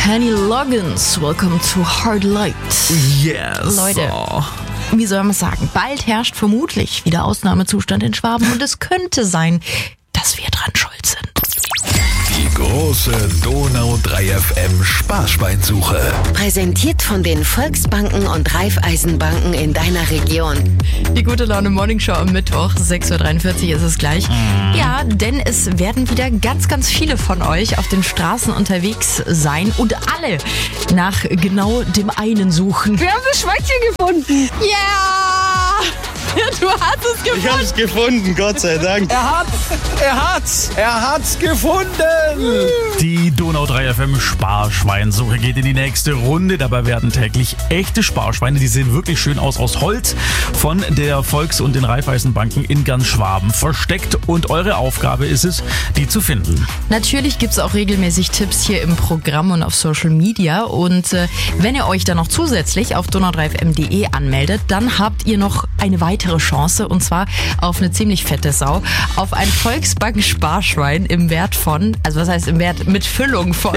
Kenny Loggins, welcome to Hard Light. Yes. Leute, wie soll man sagen, bald herrscht vermutlich wieder Ausnahmezustand in Schwaben und es könnte sein, dass wir dran schuld sind. Die große Donau 3 FM Sparschweinsuche. Präsentiert von den Volksbanken und Raiffeisenbanken in deiner Region. Die gute Laune Morning Show am Mittwoch, 6.43 Uhr ist es gleich. Ja, denn es werden wieder ganz, ganz viele von euch auf den Straßen unterwegs sein und alle nach genau dem einen suchen. Wir haben das Schweinchen gefunden. Ja! Du hast es gefunden. Ich hab's gefunden, Gott sei Dank. Er hat's gefunden! Die Donau 3 FM Sparschweinsuche geht in die nächste Runde. Dabei werden täglich echte Sparschweine, die sehen wirklich schön aus Holz, von der Volks- und den Raiffeisenbanken in ganz Schwaben versteckt. Und eure Aufgabe ist es, die zu finden. Natürlich gibt es auch regelmäßig Tipps hier im Programm und auf Social Media. Und wenn ihr euch dann noch zusätzlich auf donau3fm.de anmeldet, dann habt ihr noch eine weitere Chance, und zwar auf eine ziemlich fette Sau, auf ein Volksbank-Sparschwein im Wert von, also was heißt im Wert, mit Füllung von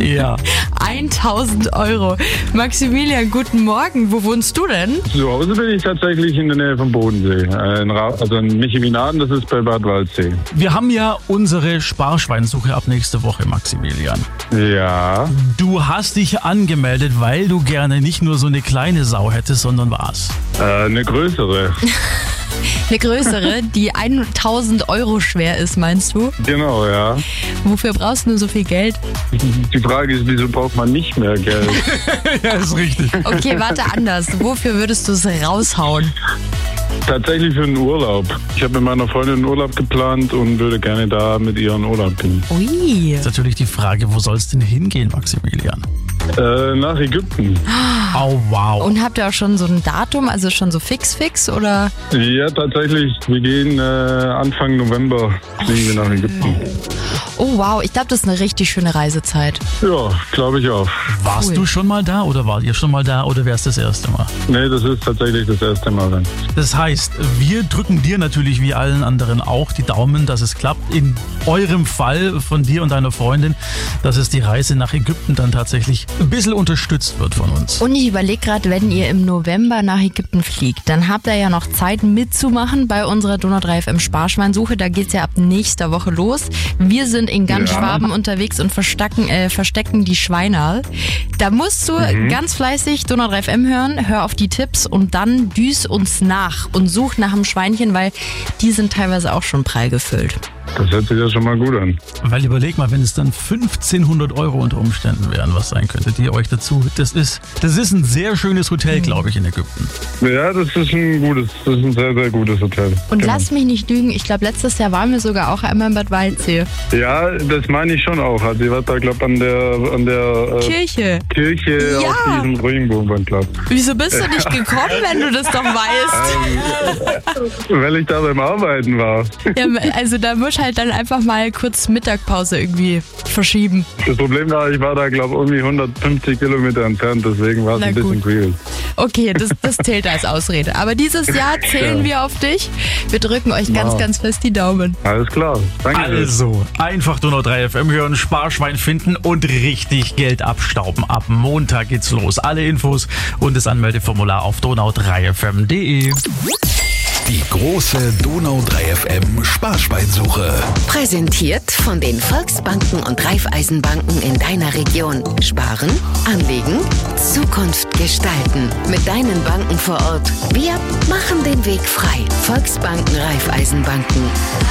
1.000 €. Maximilian, guten Morgen. Wo wohnst du denn? Zu Hause bin ich tatsächlich in der Nähe vom Bodensee. Also in Michiminaden, das ist bei Bad Waldsee. Wir haben ja unsere Sparschweinsuche ab nächste Woche, Maximilian. Ja. Du hast dich angemeldet, weil du gerne nicht nur so eine kleine Sau hättest, sondern was? Eine größere. Eine größere, die 1.000 € schwer ist, meinst du? Genau, ja. Wofür brauchst du so viel Geld? Die Frage ist, wieso braucht man nicht mehr Geld? Ja, ist richtig. Okay, warte anders. Wofür würdest du es raushauen? Tatsächlich für einen Urlaub. Ich habe mit meiner Freundin einen Urlaub geplant und würde gerne da mit ihr in Urlaub gehen. Ui. Ist natürlich die Frage, wo soll es denn hingehen, Maximilian? Nach Ägypten. Oh, wow. Und habt ihr auch schon so ein Datum, also schon so fix oder? Ja, tatsächlich. Wir gehen Anfang November fliegen wir nach Ägypten. Oh wow, ich glaube, das ist eine richtig schöne Reisezeit. Ja, glaube ich auch. Warst du schon mal da oder wart ihr schon mal da oder wär's das erste Mal? Nee, das ist tatsächlich das erste Mal dann. Das heißt, wir drücken dir natürlich wie allen anderen auch die Daumen, dass es klappt. In eurem Fall von dir und deiner Freundin, dass es die Reise nach Ägypten dann tatsächlich ein bisschen unterstützt wird von uns. Und ich überlege gerade, wenn ihr im November nach Ägypten fliegt, dann habt ihr ja noch Zeit mitzumachen bei unserer Donau 3 FM Sparschweinsuche. Da geht's ja ab nächster Woche los. Wir sind in ganz Schwaben unterwegs und verstecken die Schweine. Da musst du ganz fleißig Donau 3 FM hören, hör auf die Tipps und dann düs uns nach und such nach dem Schweinchen, weil die sind teilweise auch schon prall gefüllt. Das hört sich ja schon mal gut an. Weil überleg mal, wenn es dann 1.500 € unter Umständen wären, was sein könntet ihr euch dazu? Das ist ein sehr schönes Hotel, glaube ich, in Ägypten. Ja, das ist ein sehr, sehr gutes Hotel. Und Genau. lass mich nicht lügen, ich glaube, letztes Jahr waren wir sogar auch einmal in Bad Waldsee. Ja, das meine ich schon auch. Also, ihr wart da, glaube ich, an der Kirche. Kirche Ja. auf diesem Regenbogenbandplatz. Wieso bist du nicht gekommen, wenn du das doch weißt? Weil ich da beim Arbeiten war. Ja, also da musst du halt dann einfach mal kurz Mittagpause irgendwie verschieben. Das Problem war, ich war da, glaube ich, irgendwie 150 Kilometer entfernt, deswegen war es Na ein bisschen gut. schwierig. Okay, das zählt als Ausrede. Aber dieses Jahr zählen wir auf dich. Wir drücken euch ganz, ganz fest die Daumen. Alles klar. Danke. Also, einfach Donau 3 FM hören, Sparschwein finden und richtig Geld abstauben. Ab Montag geht's los. Alle Infos und das Anmeldeformular auf donau3fm.de. Die große Donau 3 FM Sparschweinsuche. Präsentiert von den Volksbanken und Raiffeisenbanken in deiner Region. Sparen, anlegen, Zukunft gestalten. Mit deinen Banken vor Ort. Wir machen den Weg frei. Volksbanken, Raiffeisenbanken.